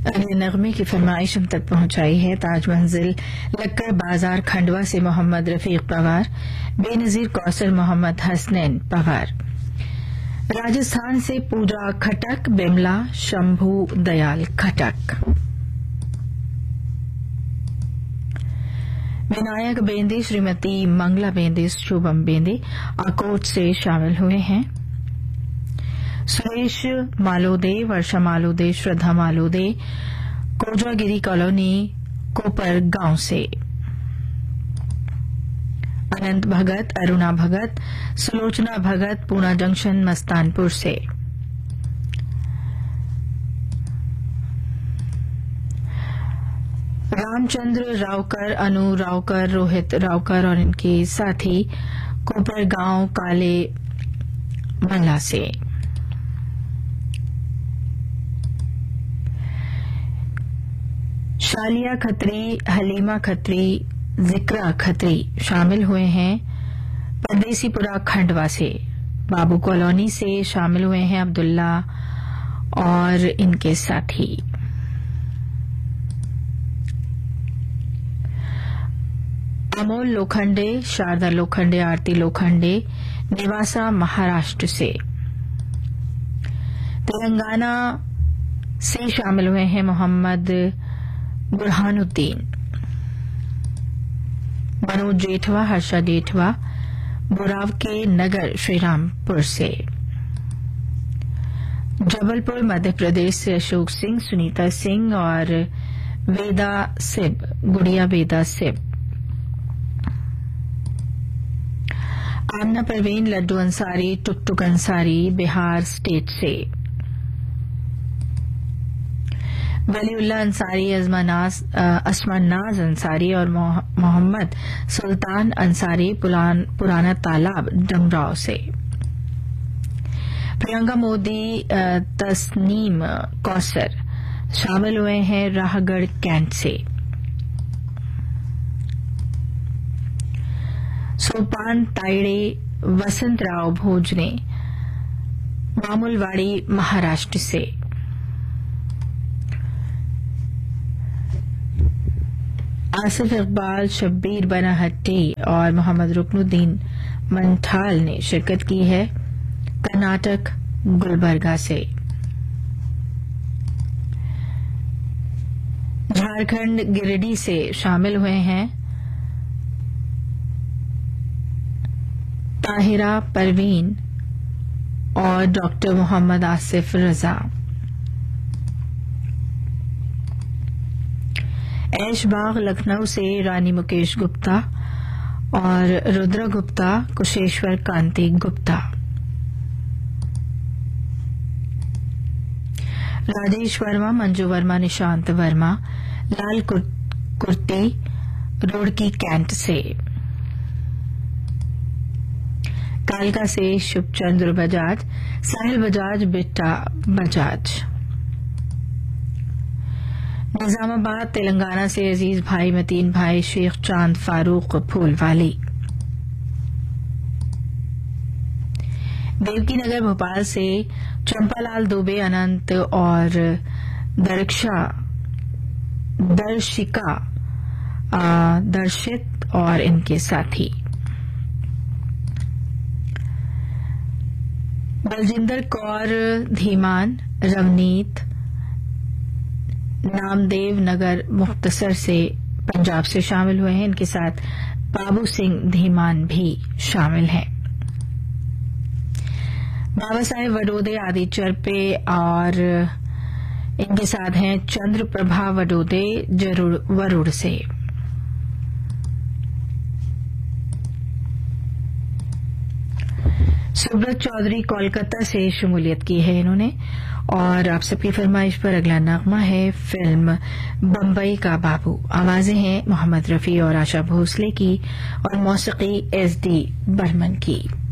अगले नगमे की फरमाइश हम तक पहुंचाई है ताज मंजिल लक्कर बाजार खंडवा से मोहम्मद रफीक पवार, बेनजीर कौसर मोहम्मद हसनैन पवार। राजस्थान से पूजा खटक, बिमला शंभू दयाल खटक। विनायक बेंदे, श्रीमती मंगला बेंदे, शुभम बेंदे आकोट से शामिल हुए हैं। सुरेश मालोदे, वर्षा मालोदे, श्रद्धा मालोदे कोजवागिरी कॉलोनी कोपर गांव से। अनंत भगत, अरुणा भगत, सुलोचना भगत पूना जंक्शन मस्तानपुर से। रामचंद्र रावकर, अनु रावकर, रोहित रावकर और इनके साथी कोपर गांव काले मल्ला से। शालिया खत्री, हलीमा खत्री, जिक्रा खत्री शामिल हुए हैं परदेसीपुरा खंडवा से। बाबू कॉलोनी से शामिल हुए हैं अब्दुल्ला और इनके साथी। अमोल लोखंडे, शारदा लोखंडे, आरती लोखंडे निवासा महाराष्ट्र से। तेलंगाना से शामिल हुए हैं मोहम्मद बुरहानुद्दीन। मनोज जेठवा, हर्षा जेठवा बुराव के नगर श्रीरामपुर से। जबलपुर मध्य प्रदेश से अशोक सिंह, सुनीता सिंह और वेदा सिब, गुड़िया वेदा सिब। आमना परवीन, लड्डू अंसारी, टुकटुक अंसारी बिहार स्टेट से। वलीउल्लाह अंसारी, असमानाज अंसारी और मोहम्मद सुल्तान अंसारी पुराना तालाब डमराव से। प्रियंका मोदी, तस्नीम कौसर शामिल हुए हैं राहगढ़ कैंट से। सोपान ताइड़े, वसंत राव भोजने मामूलवाड़ी महाराष्ट्र से। आसिफ इकबाल, शब्बीर बनाहट्टी और मोहम्मद रुकनुद्दीन मंठाल ने शिरकत की है कर्नाटक गुलबर्गा से। झारखंड गिरिडीह से शामिल हुए हैं ताहिरा परवीन और डॉक्टर मोहम्मद आसिफ रजा। ऐशबाग लखनऊ से रानी मुकेश गुप्ता और रुद्र गुप्ता, कुशेश्वर कांति गुप्ता। राजेश वर्मा, मंजू वर्मा, निशांत वर्मा लाल कुर्ती रोडकी कैंट से। कालका से शुभचंद्र बजाज, साहिल बजाज, बिट्टा बजाज। निजामाबाद तेलंगाना से अजीज भाई, मतीन भाई, शेख चांद फारूक फूलवाली। देवकी नगर भोपाल से चंपालाल दुबे, अनंत और दर्शित और इनके साथी। बलजिंदर कौर धीमान, रवनीत नामदेव नगर मुख्तसर से पंजाब से शामिल हुए हैं। इनके साथ बाबू सिंह धीमान भी शामिल हैं। बाबा साहेब वडोदे आदि चरपे और इनके साथ हैं चंद्र प्रभा वडोदे वरुड़ से। सुब्रत चौधरी कोलकाता से शमूलियत की है इन्होंने। और आप सबकी फरमाइश पर अगला नगमा है फिल्म बम्बई का बाबू। आवाजें हैं मोहम्मद रफी और आशा भोसले की और मौसीकी SD बर्मन की।